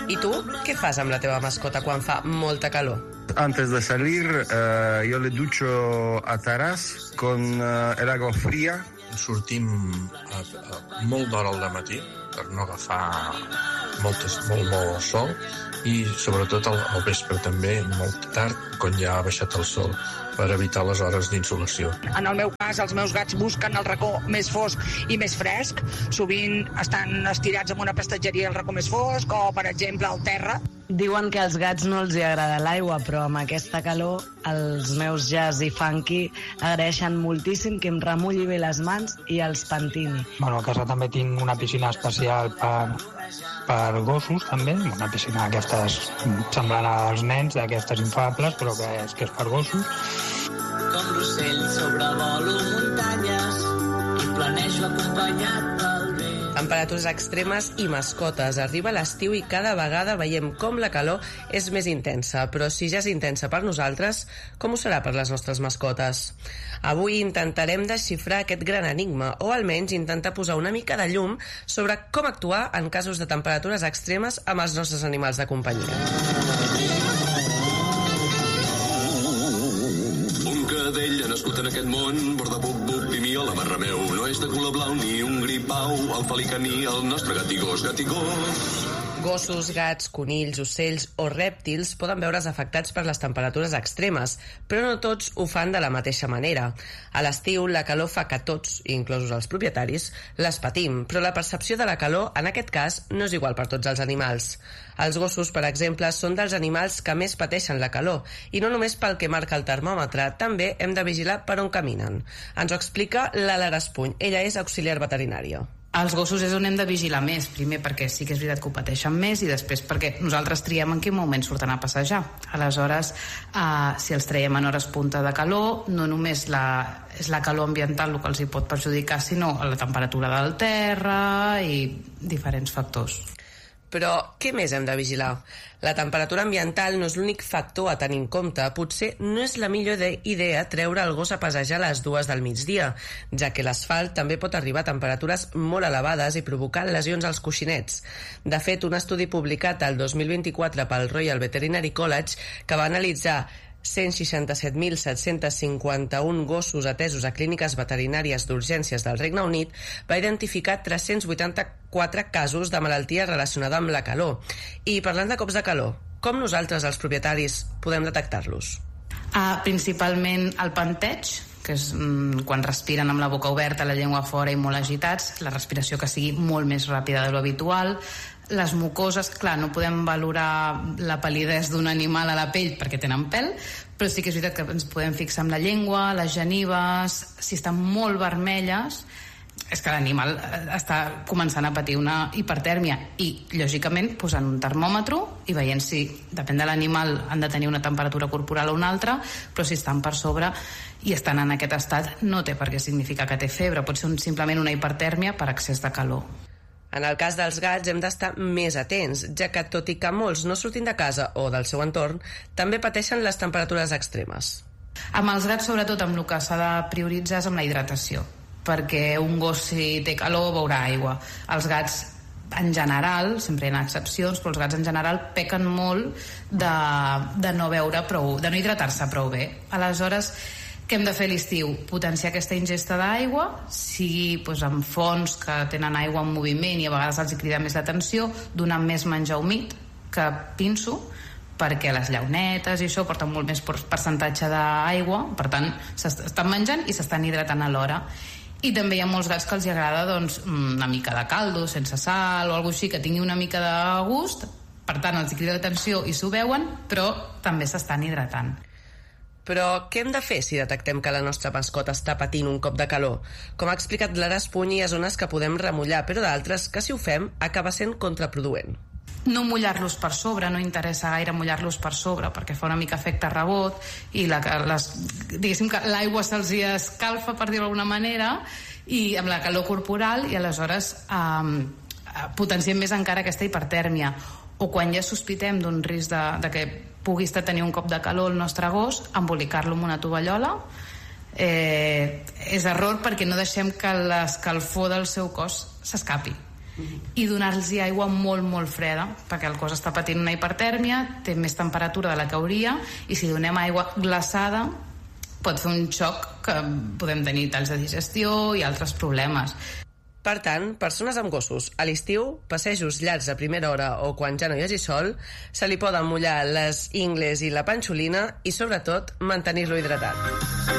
I tu, què fas amb la teva mascota quan fa molta calor? Antes de salir, yo le ducho a Taras con el agua fría. Sortim molt d'hora al matí per no agafar molt sol i sobretot al vespre també, molt tard, quan ja ha baixat el sol, per evitar les hores d'insolació. En el meu cas, els meus gats busquen el racó més fosc i més fresc. Sovint estan estirats en una prestatgeria al racó més fosc o, per exemple, al terra. Diuen que als gats no els hi agrada l'aigua, però amb aquesta calor els meus Jazz i Funky agraeixen moltíssim que em remulli bé les mans i els pentini. Bueno, a casa també tinc una piscina especial per gossos, també. Una piscina d'aquestes semblant als nens, d'aquestes infables, però que és per gossos. Com l'ocell sobrevolo muntanyes i planejo acompanyat pel vent. Temperatures extremes i mascotes. Arriba l'estiu i cada vegada veiem com la calor és més intensa, però si ja és intensa per nosaltres, com ho serà per les nostres mascotes? Avui intentarem desxifrar aquest gran enigma, o almenys intentar posar una mica de llum sobre com actuar en casos de temperatures extremes amb els nostres animals de companyia. Un cadell ha nascut en aquest món, borda bup bup i miola marra meu. No és de color blau ni un gripau, el felicaní, el nostre gatigós, gatigós. Gossos, gats, conills, ocells o rèptils poden veure's afectats per les temperatures extremes, però no tots ho fan de la mateixa manera. A l'estiu, la calor fa que tots, inclosos els propietaris, les patim, però la percepció de la calor, en aquest cas, no és igual per tots els animals. Els gossos, per exemple, són dels animals que més pateixen la calor, i no només pel que marca el termòmetre, també hem de vigilar per on caminen. Ens ho explica la Lara Espuny. Ella és auxiliar veterinària. Els gossos és on hem de vigilar més, primer perquè sí que és veritat que ho pateixen més i després perquè nosaltres triem en quin moment surten a passejar. Aleshores, si els traiem en hores punta de calor, no només és la calor ambiental el que els hi pot perjudicar, sinó la temperatura del terra i diferents factors. Però què més hem de vigilar? La temperatura ambiental no és l'únic factor a tenir en compte. Potser no és la millor idea treure el gos a passejar a les 2 del migdia, ja que l'asfalt també pot arribar a temperatures molt elevades i provocar lesions als coixinets. De fet, un estudi publicat el 2024 pel Royal Veterinary College, que va analitzar 167.751 gossos atesos a clíniques veterinàries d'urgències del Regne Unit, va identificar 384 casos de malaltia relacionada amb la calor. I parlant de cops de calor, com nosaltres, els propietaris, podem detectar-los? Principalment el panteig, que és quan respiren amb la boca oberta, la llengua fora i molt agitats, la respiració que sigui molt més ràpida de lo habitual. Les mucoses, clar, no podem valorar la pal·lidesa d'un animal a la pell perquè tenen pèl, però sí que és veritat que ens podem fixar amb la llengua, les genives, si estan molt vermelles, és que l'animal està començant a patir una hipertèrmia i, lògicament, posant un termòmetre i veient si, depèn de l'animal, han de tenir una temperatura corporal o una altra, però si estan per sobre i estan en aquest estat, no té per què significar que té febre, pot ser simplement una hipertèrmia per excés de calor. En el cas dels gats hem d'estar més atents, ja que tot i que molts no surtin de casa o del seu entorn, també pateixen les temperatures extremes. Amb els gats, sobretot, amb el que s'ha de prioritzar és amb la hidratació, perquè un gos, si té calor, beurà aigua. Els gats, en general, sempre hi ha excepcions, però els gats en general pequen molt de no beure prou, de no hidratar-se prou bé. Aleshores, què hem de fer a l'estiu? Potenciar aquesta ingesta d'aigua, sigui amb fonts que tenen aigua en moviment i a vegades els crida més l'atenció, donar més menjar humit que pinso, perquè les llaunetes i això porten molt més percentatge d'aigua, per tant s'estan menjant i s'estan hidratant alhora. I també hi ha molts gats que els agrada una mica de caldo, sense sal o alguna cosa així, que tingui una mica de gust, per tant els crida l'atenció i s'ho beuen, però també s'estan hidratant. Però què hem de fer si detectem que la nostra mascota està patint un cop de calor? Com ha explicat Lara Espuny, hi ha zones que podem remullar, però d'altres que, si ho fem, acaba sent contraproduent. No mullar-los per sobre, no interessa gaire mullar-los per sobre, perquè fa una mica efecte rebot i diguéssim que l'aigua se'ls escalfa, per dir-ho d'alguna manera, i amb la calor corporal, i aleshores potenciem més encara aquesta hipertèrmia. O quan ja sospitem d'un risc de que pugui tenir un cop de calor el nostre gos, embolicar-lo amb una tovallola. És error perquè no deixem que l'escalfor del seu cos s'escapi. i donar-los aigua molt, molt freda, perquè el cos està patint una hipertèrmia, té més temperatura de la que hauria, i si donem aigua glaçada pot fer un xoc que podem tenir talls de digestió i altres problemes. Per tant, persones amb gossos, a l'estiu, passejos llargs a primera hora o quan ja no hi hagi sol, se li poden mullar les ingles i la panxolina i, sobretot, mantenir-lo hidratat.